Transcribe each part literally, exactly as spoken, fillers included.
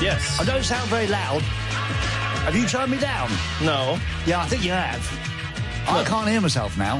Yes. I don't sound very loud. Have you turned me down? No. Yeah, I think you have. No. I can't hear myself now.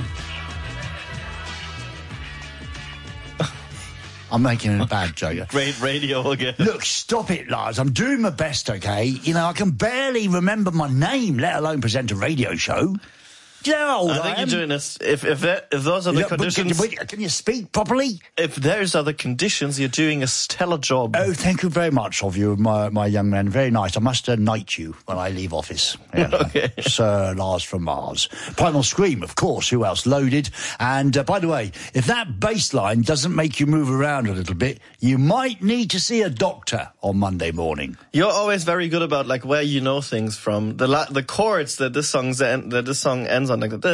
I'm making a bad joke. Great radio again. Look, stop it, Lars. I'm doing my best, okay? You know, I can barely remember my name, let alone present a radio show. Do you know how old I think I am? you're doing this. If if that, if those are the You know, conditions, Can you, can you speak properly? If those are the conditions, you're doing a stellar job. Oh, thank you very much of you, my my young man. Very nice. I must uh, knight you when I leave office. Yeah. Okay. Sir Lars from Mars. Primal Scream, of course. Who else? Loaded. And uh, by the way, if that bass line doesn't make you move around a little bit, you might need to see a doctor on Monday morning. You're always very good about like where you know things from. The la- the chords that this song's en- that this song ends on, like da,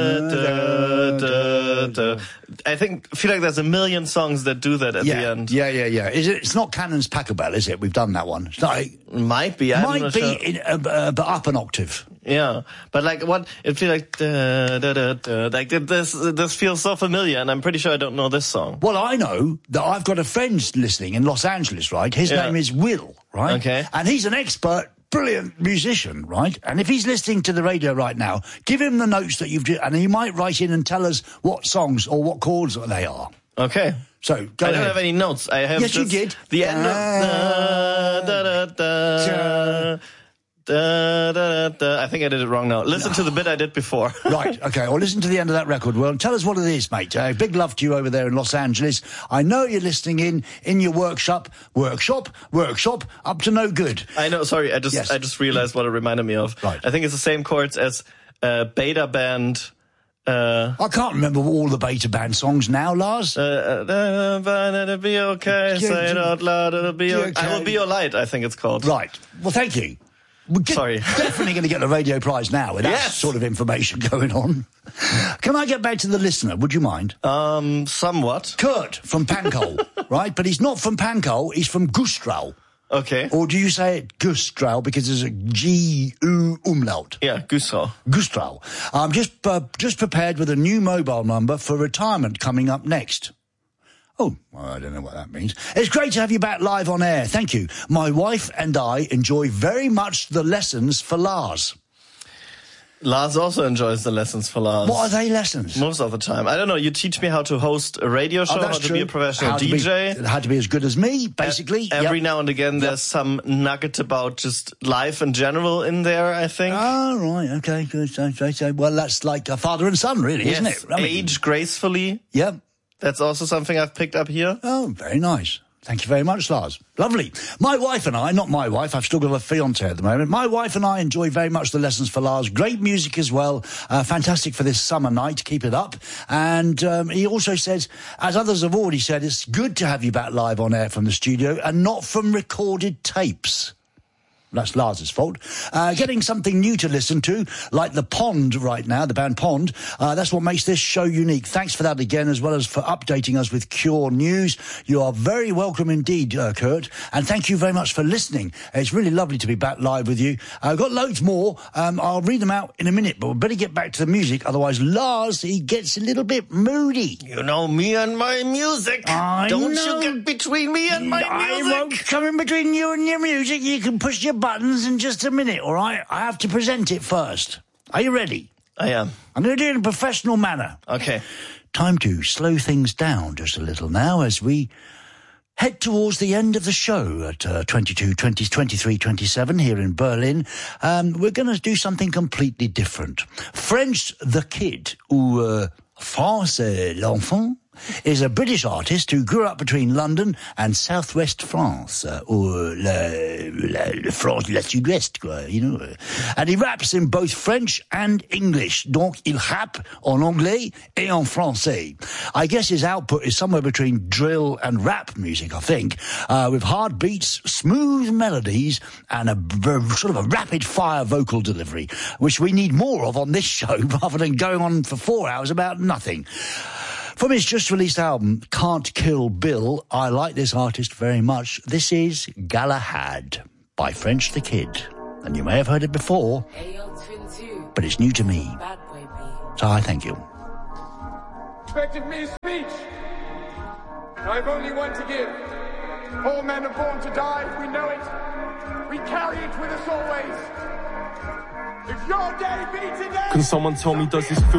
da, da, da. I think feel like there's a million songs that do that at yeah. the end. Yeah, yeah, yeah. Is it? It's not Cannon's Pachelbel, is it? We've done that one. It's not, might be. I'm might not be, sure. in, uh, uh, but up an octave. Yeah, but like what it feels like, da, da, da, da, like this. This feels so familiar, and I'm pretty sure I don't know this song. Well, I know that I've got a friend listening in Los Angeles, right? His yeah. name is Will, right? Okay, and he's an expert, brilliant musician, right? And if he's listening to the radio right now, give him the notes that you've, and he might write in and tell us what songs or what chords they are. Okay. So go I ahead. don't have any notes. I have. Yes, just you did. The end of. Da, da, da, da. Da, da, da. I think I did it wrong now. Listen no. to the bit I did before. Right, okay. Well, listen to the end of that record, Will, and tell us what it is, mate. Uh, big love to you over there in Los Angeles. I know you're listening in, in your workshop, workshop, workshop, up to no good. I know, sorry, I just yes. I just realized what it reminded me of. Right. I think it's the same chords as uh, Beta Band. Uh, I can't remember all the Beta Band songs now, Lars. Uh, uh, it'll be okay, say it out loud, it'll be okay. I Will Be Your Light, I think it's called. Right. Well, thank you. We're get, Sorry. definitely going to get the radio prize now with that yes. sort of information going on. Can I get back to the listener? Would you mind? Um, somewhat. Kurt from Pancol, right? But he's not from Pancol, he's from Gustrau. Okay. Or do you say it Gustrau because there's a G U umlaut? Yeah, Gustrau. Gustrau. I'm just, uh, just prepared with a new mobile number for retirement coming up next. Oh, well, I don't know what that means. It's great to have you back live on air. Thank you. My wife and I enjoy very much the lessons for Lars. Lars also enjoys the lessons for Lars. What are they lessons? Most of the time. I don't know. You teach me how to host a radio show, oh, how to true. be a professional how D J. Be, how to be as good as me, basically. E- every yep. now and again, there's yep. some nugget about just life in general in there, I think. Oh, right. Okay, good. So, so, so, well, that's like a father and son, really, yes. isn't it? I mean, age gracefully. Yep. That's also something I've picked up here. Oh, very nice. Thank you very much, Lars. Lovely. My wife and I, not my wife, I've still got a fiancé at the moment. My wife and I enjoy very much the lessons for Lars. Great music as well. Uh, fantastic for this summer night. Keep it up. And um, he also says, as others have already said, it's good to have you back live on air from the studio and not from recorded tapes. That's Lars's fault. Uh, getting something new to listen to, like The Pond right now, the band Pond. Uh, that's what makes this show unique. Thanks for that again, as well as for updating us with Cure News. You are very welcome indeed, uh, Kurt. And thank you very much for listening. It's really lovely to be back live with you. I've got loads more. Um, I'll read them out in a minute, but we better get back to the music. Otherwise, Lars, he gets a little bit moody. You know me and my music. I Don't know. you get between me and my I music. won't come in between you and your music. You can push your buttons in just a minute, all right? I have to present it first. Are you ready? I am. I'm going to do it in a professional manner. Okay. Time to slow things down just a little now as we head towards the end of the show at uh, twenty-two, twenty, twenty-three, twenty-seven here in Berlin. Um, we're going to do something completely different. French the Kid, ou uh, France l'Enfant, is a British artist who grew up between London and southwest France, uh, or la, la, France, la sud-ouest, quoi, you know. And he raps in both French and English. Donc, il rappe en anglais et en français. I guess his output is somewhere between drill and rap music, I think, uh, with hard beats, smooth melodies, and a b- sort of a rapid-fire vocal delivery, which we need more of on this show rather than going on for four hours about nothing. From his just-released album, Can't Kill Bill, I like this artist very much. This is Galahad by French the Kid. And you may have heard it before, but it's new to me. So I thank you. Expected me a speech. I've only one to give. All men are born to die, we know it. We carry it with us always. If your day be today... Can someone tell me, does this feel